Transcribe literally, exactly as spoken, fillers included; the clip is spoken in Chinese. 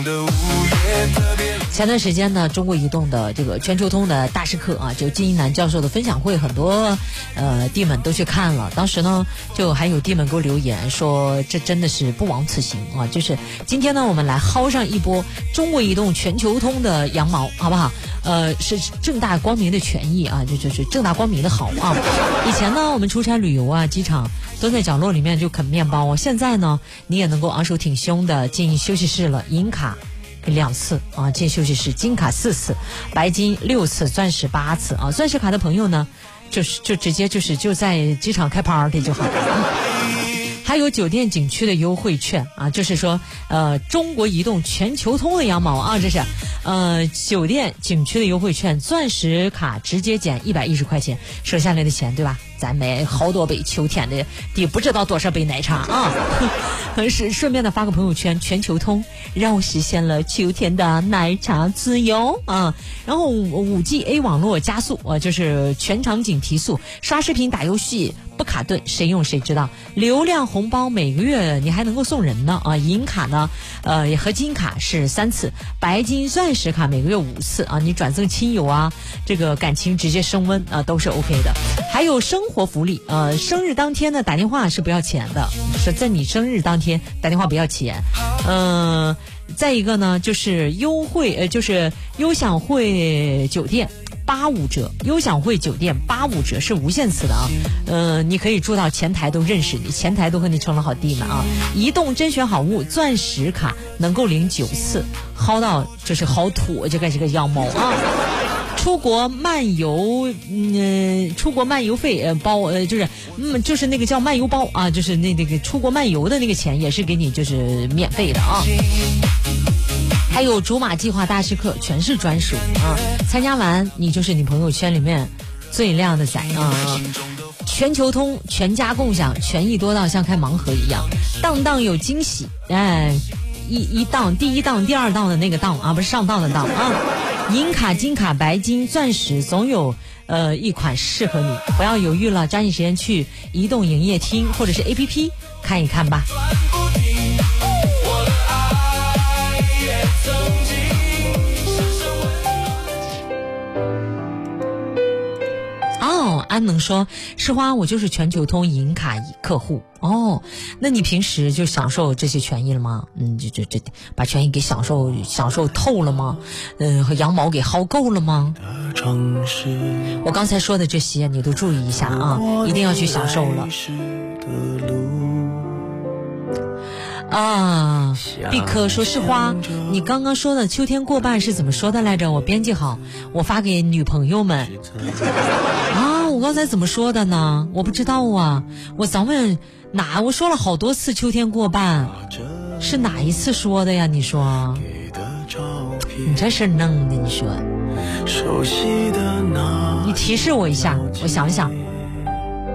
前段时间呢，中国移动的这个全球通的大师课啊，就金一南教授的分享会，很多呃弟们都去看了。当时呢，就还有弟们给我留言说，这真的是不枉此行啊！就是今天呢，我们来薅上一波中国移动全球通的羊毛，好不好？呃，是正大光明的权益啊，就就是正大光明的好啊。以前呢，我们出差旅游啊，机场蹲在角落里面就啃面包，现在呢，你也能够昂首挺胸的进休息室了，银卡两次啊，进休息室，金卡四次，白金六次，钻石八次啊。钻石卡的朋友呢，就是就直接就是就在机场开 party 就好了。还有酒店景区的优惠券啊，就是说呃中国移动全球通的羊毛啊，这是呃酒店景区的优惠券，钻石卡直接减一百一十块钱，省下来的钱对吧？咱买好多杯秋天的的不知道多少杯奶茶啊，是顺便的发个朋友圈，全球通让我实现了秋天的奶茶自由啊。然后 五 G A 网络加速啊，就是全场景提速，刷视频打游戏不卡顿，谁用谁知道。流量红包每个月你还能够送人呢啊，银卡呢呃和金卡是三次，白金钻石卡每个月五次啊，你转赠亲友啊，这个感情直接升温啊，都是 OK 的。还有生活福利，呃，生日当天呢打电话是不要钱的，是在你生日当天打电话不要钱。嗯、呃，再一个呢就是优惠，呃，就是优享会酒店八五折，优享会酒店八五折是无限次的啊。呃，你可以住到前台都认识你，前台都和你成了好弟们啊。移动甄选好物钻石卡能够领九次，薅到就是好土，这个是个羊毛啊。出国漫游，嗯，出国漫游费呃包呃就是嗯就是那个叫漫游包啊，就是那那个出国漫游的那个钱也是给你就是免费的啊。还有竹马计划大师课全是专属啊，参加完你就是你朋友圈里面最亮的仔啊。全球通全家共享，权益多到像开盲盒一样，档档有惊喜，哎，一一档第一档第二档的那个档啊，不是上当的档啊。银卡金卡白金钻石总有呃一款适合你，不要犹豫了，抓紧时间去移动营业厅或者是 A P P 看一看吧。哦，安能说诗花我就是全球通银卡客户哦，那你平时就享受这些权益了吗？嗯，这这这把权益给享受享受透了吗？嗯，和羊毛给薅够了吗？我刚才说的这些你都注意一下啊，一定要去享受了。啊，碧科说是花，你刚刚说的秋天过半是怎么说的来着？我编辑好，我发给女朋友们。啊，我刚才怎么说的呢？我不知道啊，我早问哪？我说了好多次秋天过半，是哪一次说的呀？你说，你这事弄的，你说，你提示我一下，我想一想。